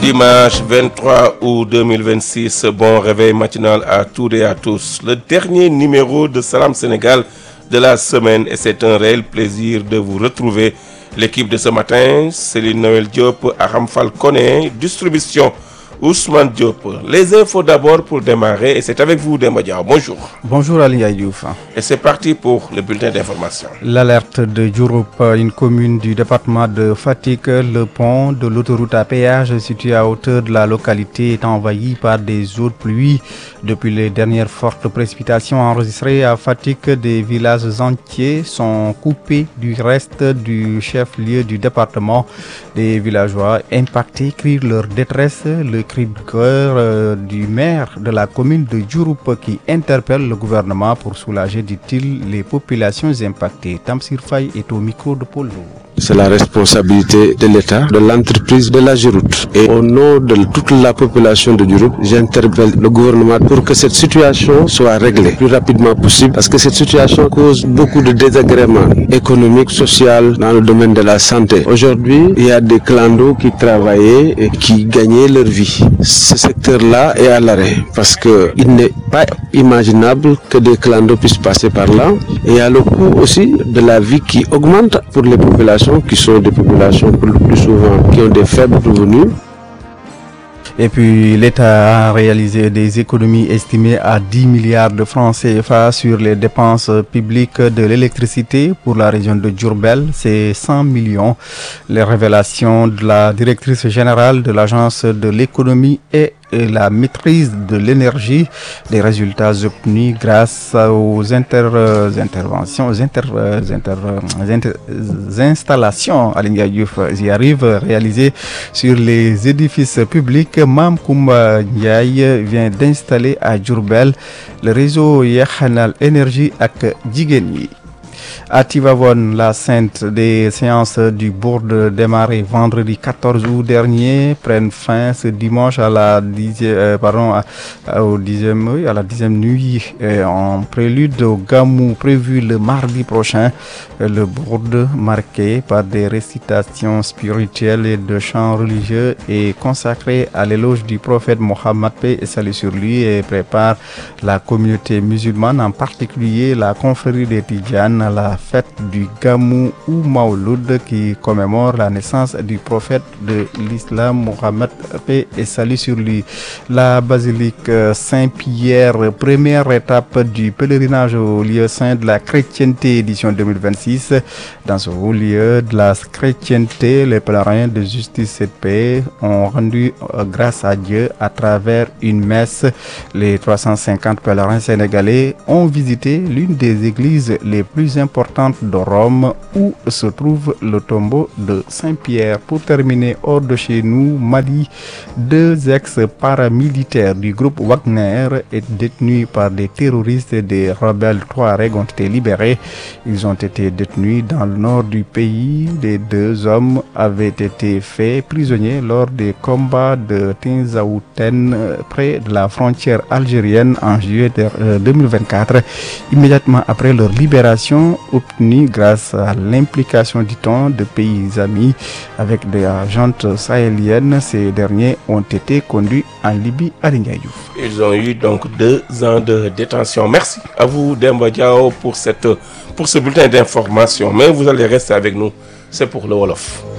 Dimanche 23 août 2026, bon réveil matinal à toutes et à tous. Le dernier numéro de Salam Sénégal de la semaine et c'est un réel plaisir de vous retrouver. L'équipe de ce matin, Céline Noël Diop, Aram Falconet, distribution Ousmane Diop. Les infos d'abord pour démarrer et c'est avec vous Demba Diaw. Bonjour. Bonjour Ali Ayouf. Et c'est parti pour le bulletin d'information. L'alerte de Diouroup, une commune du département de Fatick, le pont de l'autoroute à péage situé à hauteur de la localité est envahi par des eaux de pluie. Depuis les dernières fortes précipitations enregistrées à Fatick, des villages entiers sont coupés du reste du chef-lieu du département. Les villageois impactés crient leur détresse. Le cri de cœur du maire de la commune de Diouroup qui interpelle le gouvernement pour soulager, dit-il, les populations impactées. Tamsir Faye est au micro de Paul Lourd. C'est la responsabilité de l'État, de l'entreprise de la Giroute. Et au nom de toute la population de Diouroup, j'interpelle le gouvernement pour que cette situation soit réglée le plus rapidement possible parce que cette situation cause beaucoup de désagréments économiques, sociaux dans le domaine de la santé. Aujourd'hui, il y a des clandos qui travaillaient et qui gagnaient leur vie. Ce secteur-là est à l'arrêt parce qu'il n'est pas imaginable que des clandos puissent passer par là. Et il y a le coût aussi de la vie qui augmente pour les populations qui sont des populations plus souvent qui ont des faibles revenus. Et puis l'État a réalisé des économies estimées à 10 milliards de francs CFA sur les dépenses publiques de l'électricité pour la région de Diourbel. C'est 100 millions. Les révélations de la directrice générale de l'Agence de l'économie et la maîtrise de l'énergie, des résultats obtenus grâce aux installations y arrive réalisées sur les édifices publics. Mam Koumba Ndiaye vient d'installer à Diourbel le réseau Yakhanal Énergie ak Jigéen yi. À Tivaouane, la Sainte, des séances du bourde démarrées vendredi 14 août dernier prennent fin ce dimanche à la 10e nuit en prélude au Gamou prévu le mardi prochain. Le bourde marqué par des récitations spirituelles et de chants religieux est consacré à l'éloge du prophète Mohammed, paix et salut sur lui, et prépare la communauté musulmane, en particulier la confrérie des Tidjanes, à la fête du Gamou ou Maouloud qui commémore la naissance du prophète de l'islam Mohammed, paix et salut sur lui. La basilique Saint-Pierre, première étape du pèlerinage au lieu saint de la chrétienté édition 2026. Dans ce haut lieu de la chrétienté, les pèlerins de justice et de paix ont rendu grâce à Dieu à travers une messe. Les 350 pèlerins sénégalais ont visité l'une des églises les plus importantes de Rome où se trouve le tombeau de Saint-Pierre. Pour terminer, hors de chez nous, Mali, 2 ex-paramilitaires du groupe Wagner et détenus par des terroristes et des rebelles Touaregs ont été libérés. Ils ont été détenus dans le nord du pays. Les 2 hommes avaient été faits prisonniers lors des combats de Tinzaouten près de la frontière algérienne en juillet 2024. Immédiatement après leur libération, obtenue grâce à l'implication, dit-on, de pays amis avec des agentes sahéliennes, ces derniers ont été conduits en Libye à Lingayouf. Ils ont eu donc 2 ans de détention. Merci à vous Demba Diaw pour ce bulletin d'information. Mais vous allez rester avec nous, c'est pour le Wolof.